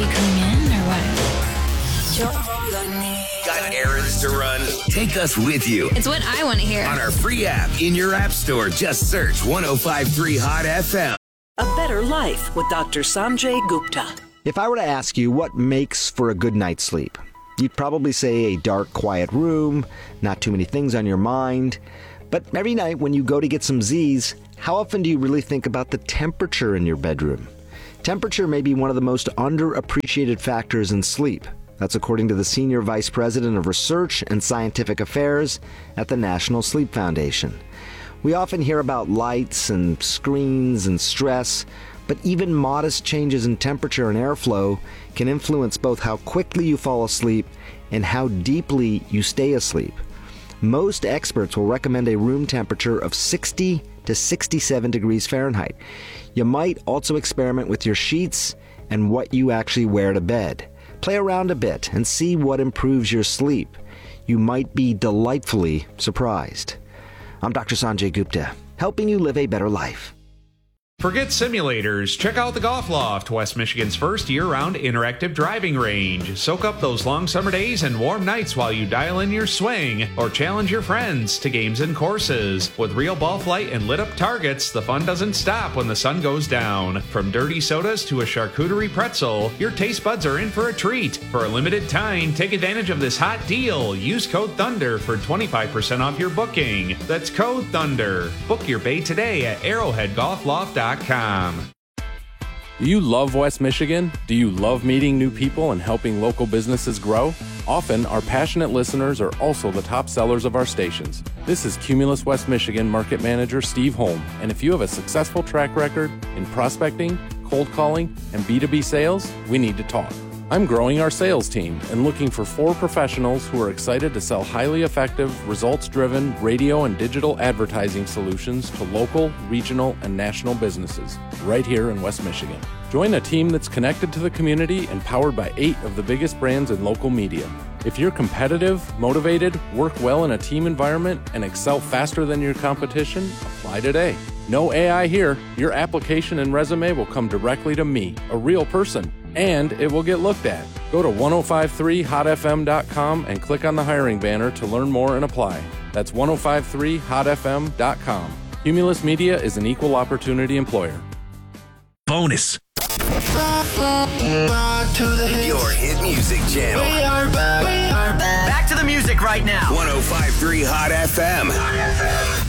you coming in or what? Got errands to run? Take us with you. It's what I want to hear. On our free app in your app store, just search 105.3 Hot FM. A Better Life with Dr. Sanjay Gupta. If I were to ask you what makes for a good night's sleep, you'd probably say a dark, quiet room, not too many things on your mind. But every night when you go to get some Z's, how often do you really think about the temperature in your bedroom? Temperature may be one of the most underappreciated factors in sleep. That's according to the Senior Vice President of Research and Scientific Affairs at the National Sleep Foundation. We often hear about lights and screens and stress, but even modest changes in temperature and airflow can influence both how quickly you fall asleep and how deeply you stay asleep. Most experts will recommend a room temperature of 60 to 67 degrees Fahrenheit. You might also experiment with your sheets and what you actually wear to bed. Play around a bit and see what improves your sleep. You might be delightfully surprised. I'm Dr. Sanjay Gupta, helping you live a better life. Forget simulators. Check out the Golf Loft, West Michigan's first year-round interactive driving range. Soak up those long summer days and warm nights while you dial in your swing or challenge your friends to games and courses. With real ball flight and lit-up targets, the fun doesn't stop when the sun goes down. From dirty sodas to a charcuterie pretzel, your taste buds are in for a treat. For a limited time, take advantage of this hot deal. Use code THUNDER for 25% off your booking. That's code THUNDER. Book your bay today at arrowheadgolfloft.com. Do you love West Michigan? Do you love meeting new people and helping local businesses grow? Often, our passionate listeners are also the top sellers of our stations. This is Cumulus West Michigan Market Manager Steve Holm, and if you have a successful track record in prospecting, cold calling, and B2B sales, we need to talk. I'm growing our sales team and looking for 4 professionals who are excited to sell highly effective, results-driven radio and digital advertising solutions to local, regional, and national businesses right here in West Michigan. Join a team that's connected to the community and powered by 8 of the biggest brands in local media. If you're competitive, motivated, work well in a team environment, and excel faster than your competition, apply today. No AI here. Your application and resume will come directly to me, a real person, and it will get looked at. Go to 1053hotfm.com and click on the hiring banner to learn more and apply. That's 1053hotfm.com. Cumulus Media is an equal opportunity employer. Bonus. Your hit music channel. We are back. Back to the music right now. 105.3 Hot FM.